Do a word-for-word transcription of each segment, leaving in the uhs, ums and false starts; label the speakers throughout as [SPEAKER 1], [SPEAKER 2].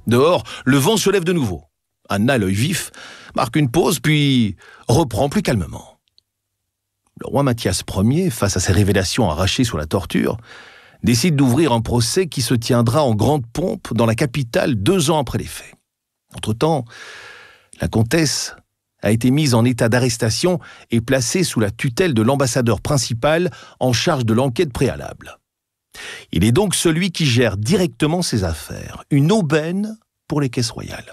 [SPEAKER 1] Dehors, le vent se lève de nouveau. Anna, l'œil vif, marque une pause, puis reprend plus calmement. Le roi Mathias Ier, face à ces révélations arrachées sous la torture, décide d'ouvrir un procès qui se tiendra en grande pompe dans la capitale deux ans après les faits. Entre-temps, la comtesse a été mise en état d'arrestation et placée sous la tutelle de l'ambassadeur principal en charge de l'enquête préalable. Il est donc celui qui gère directement ses affaires, une aubaine pour les caisses royales.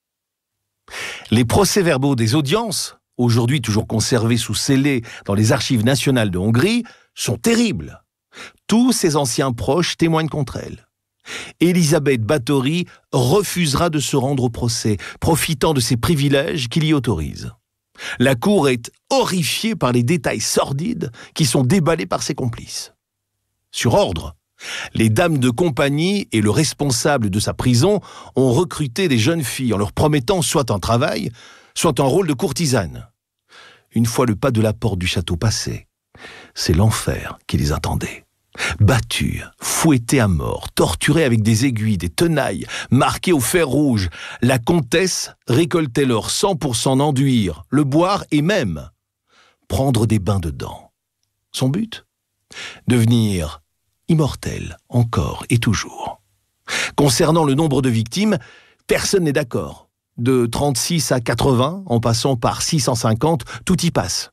[SPEAKER 1] Les procès-verbaux des audiences, aujourd'hui toujours conservés sous scellés dans les archives nationales de Hongrie, sont terribles. Tous ses anciens proches témoignent contre elle. Elisabeth Báthory refusera de se rendre au procès, profitant de ses privilèges qui l'y autorisent. La cour est horrifiée par les détails sordides qui sont déballés par ses complices. Sur ordre, les dames de compagnie et le responsable de sa prison ont recruté des jeunes filles en leur promettant soit un travail, soit un rôle de courtisane. Une fois le pas de la porte du château passé, c'est l'enfer qui les attendait. Battues, fouettées à mort, torturées avec des aiguilles, des tenailles, marquées au fer rouge, la comtesse récoltait leur sang pour s'en enduire, le boire et même prendre des bains dedans. Son but ? Devenir immortelle, encore et toujours. Concernant le nombre de victimes, personne n'est d'accord. De trente-six à quatre-vingts, en passant par six cent cinquante, tout y passe.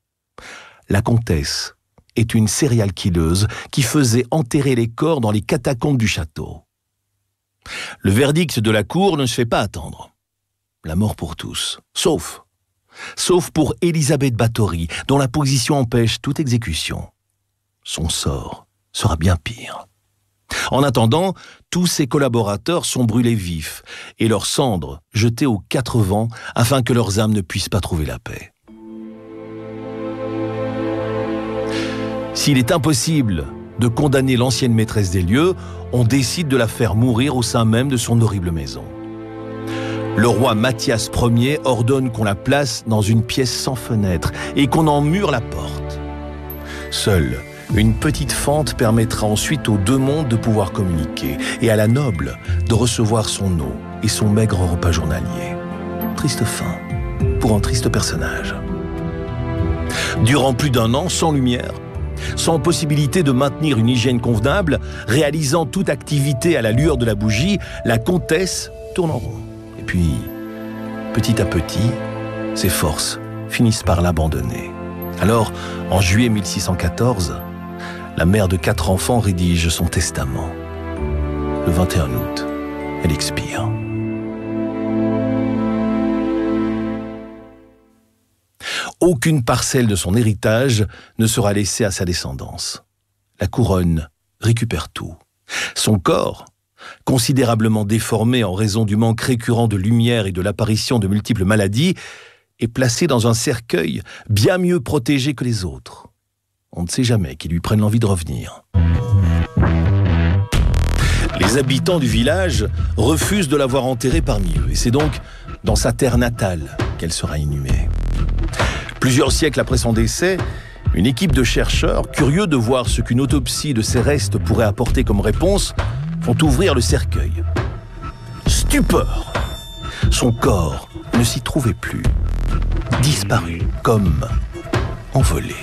[SPEAKER 1] La comtesse est une serial killeuse qui faisait enterrer les corps dans les catacombes du château. Le verdict de la cour ne se fait pas attendre. La mort pour tous, sauf, sauf pour Elisabeth Báthory, dont la position empêche toute exécution. Son sort sera bien pire. En attendant, tous ses collaborateurs sont brûlés vifs et leurs cendres jetées aux quatre vents afin que leurs âmes ne puissent pas trouver la paix. S'il est impossible de condamner l'ancienne maîtresse des lieux, on décide de la faire mourir au sein même de son horrible maison. Le roi Mathias Ier ordonne qu'on la place dans une pièce sans fenêtre et qu'on en mure la porte. Seule une petite fente permettra ensuite aux deux mondes de pouvoir communiquer et à la noble de recevoir son eau et son maigre repas journalier. Triste fin pour un triste personnage. Durant plus d'un an, sans lumière, sans possibilité de maintenir une hygiène convenable, réalisant toute activité à la lueur de la bougie, la comtesse tourne en rond. Et puis, petit à petit, ses forces finissent par l'abandonner. Alors, en juillet mille six cent quatorze, la mère de quatre enfants rédige son testament. Le vingt et un août, elle expire. Aucune parcelle de son héritage ne sera laissée à sa descendance. La couronne récupère tout. Son corps, considérablement déformé en raison du manque récurrent de lumière et de l'apparition de multiples maladies, est placé dans un cercueil bien mieux protégé que les autres. On ne sait jamais qu'ils lui prennent l'envie de revenir. Les habitants du village refusent de la voir enterrée parmi eux, et c'est donc dans sa terre natale qu'elle sera inhumée. Plusieurs siècles après son décès, une équipe de chercheurs, curieux de voir ce qu'une autopsie de ses restes pourrait apporter comme réponse, font ouvrir le cercueil. Stupeur! Son corps ne s'y trouvait plus. Disparu, comme envolé.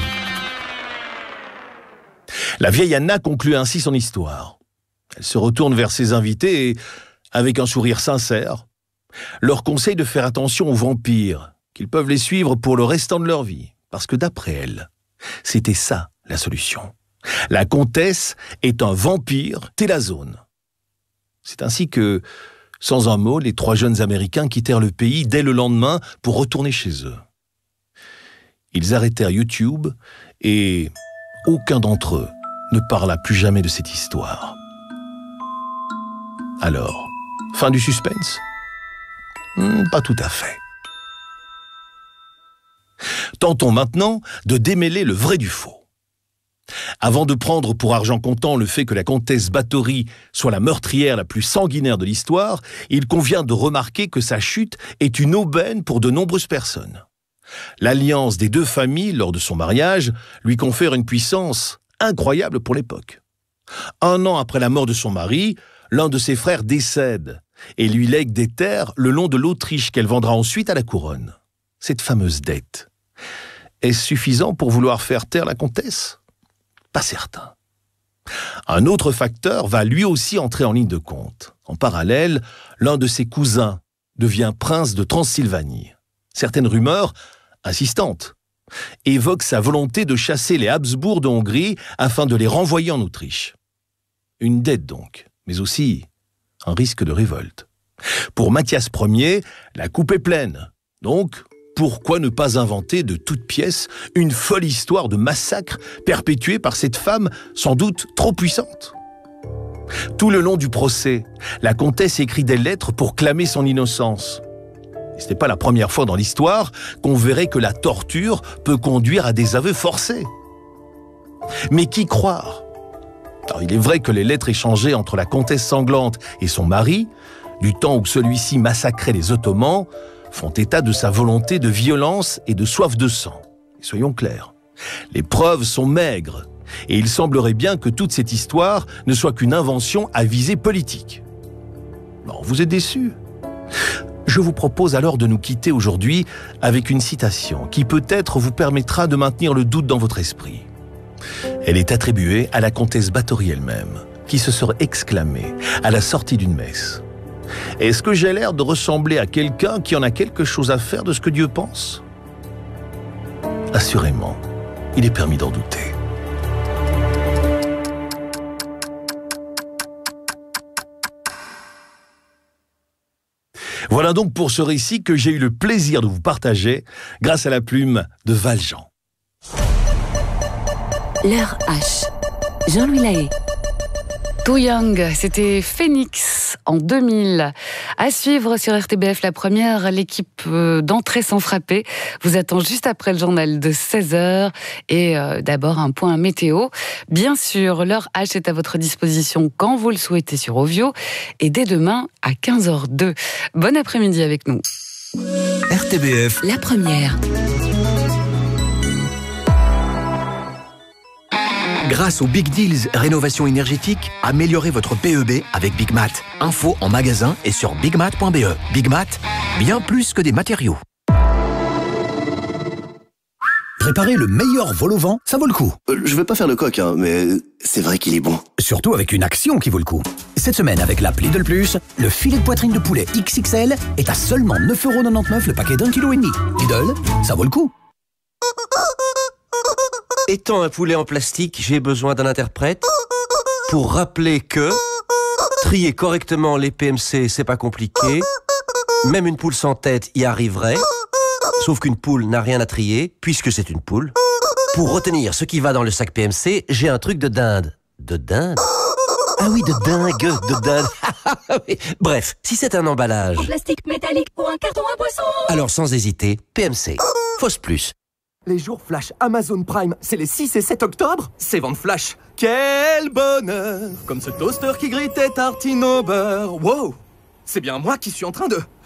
[SPEAKER 1] La vieille Anna conclut ainsi son histoire. Elle se retourne vers ses invités et, avec un sourire sincère, leur conseille de faire attention aux vampires, qu'ils peuvent les suivre pour le restant de leur vie, parce que d'après elle, c'était ça la solution. La comtesse est un vampire télazone. C'est ainsi que, sans un mot, les trois jeunes Américains quittèrent le pays dès le lendemain pour retourner chez eux. Ils arrêtèrent YouTube et aucun d'entre eux ne parla plus jamais de cette histoire. Alors, fin du suspense ? Hmm, pas tout à fait. Tentons maintenant de démêler le vrai du faux. Avant de prendre pour argent comptant le fait que la comtesse Báthory soit la meurtrière la plus sanguinaire de l'histoire, il convient de remarquer que sa chute est une aubaine pour de nombreuses personnes. L'alliance des deux familles lors de son mariage lui confère une puissance incroyable pour l'époque. Un an après la mort de son mari, l'un de ses frères décède et lui lègue des terres le long de l'Autriche qu'elle vendra ensuite à la couronne. Cette fameuse dette. Est-ce suffisant pour vouloir faire taire la comtesse? Pas certain. Un autre facteur va lui aussi entrer en ligne de compte. En parallèle, l'un de ses cousins devient prince de Transylvanie. Certaines rumeurs, insistantes, évoquent sa volonté de chasser les Habsbourg de Hongrie afin de les renvoyer en Autriche. Une dette donc, mais aussi un risque de révolte. Pour Mathias Ier, la coupe est pleine. Donc, pourquoi ne pas inventer de toutes pièces une folle histoire de massacre perpétuée par cette femme sans doute trop puissante? Tout le long du procès, la comtesse écrit des lettres pour clamer son innocence. Et ce n'est pas la première fois dans l'histoire qu'on verrait que la torture peut conduire à des aveux forcés. Mais qui croire? Alors, il est vrai que les lettres échangées entre la comtesse sanglante et son mari, du temps où celui-ci massacrait les Ottomans, font état de sa volonté de violence et de soif de sang. Et soyons clairs, les preuves sont maigres, et il semblerait bien que toute cette histoire ne soit qu'une invention à visée politique. Bon, vous êtes déçus? Je vous propose alors de nous quitter aujourd'hui avec une citation qui peut-être vous permettra de maintenir le doute dans votre esprit. Elle est attribuée à la comtesse Bathory elle-même, qui se serait exclamée à la sortie d'une messe: « Est-ce que j'ai l'air de ressembler à quelqu'un qui en a quelque chose à faire de ce que Dieu pense ?» Assurément, il est permis d'en douter. Voilà donc pour ce récit que j'ai eu le plaisir de vous partager grâce à la plume de Valjean.
[SPEAKER 2] L'heure H. Jean-Louis Lahaye.
[SPEAKER 3] Too Young, c'était Phoenix en deux mille. À suivre sur R T B F la première, l'équipe d'Entrée sans frapper vous attend juste après le journal de seize heures et euh, d'abord un point météo. Bien sûr, l'heure H est à votre disposition quand vous le souhaitez sur Ovio et dès demain à quinze heures deux. Bon après-midi avec nous.
[SPEAKER 4] R T B F
[SPEAKER 2] la première.
[SPEAKER 4] Grâce aux Big Deals Rénovation énergétique, améliorez votre P E B avec Big Mat. Info en magasin et sur big mat point b e. Big Mat, bien plus que des matériaux. Préparer le meilleur vol au vent, ça vaut le coup.
[SPEAKER 5] Euh, je vais pas faire le coq, hein, mais c'est vrai qu'il est bon.
[SPEAKER 4] Surtout avec une action qui vaut le coup. Cette semaine, avec l'app Lidl Plus, le filet de poitrine de poulet X X L est à seulement neuf euros quatre-vingt-dix-neuf le paquet d'un kilo et demi. Lidl, ça vaut le coup.
[SPEAKER 6] Étant un poulet en plastique, j'ai besoin d'un interprète pour rappeler que trier correctement les P M C, c'est pas compliqué. Même une poule sans tête y arriverait. Sauf qu'une poule n'a rien à trier, puisque c'est une poule. Pour retenir ce qui va dans le sac P M C, j'ai un truc de dinde. De dinde? Ah oui, de dingue, de dinde. Bref, si c'est un emballage...
[SPEAKER 2] En plastique métallique pour un carton à boisson.
[SPEAKER 6] Alors sans hésiter, P M C. Fausse plus.
[SPEAKER 7] Les jours flash Amazon Prime, c'est les six et sept octobre. C'est vente flash. Quel bonheur! Comme ce toaster qui grille tes tartines au beurre. Wow! C'est bien moi qui suis en train de...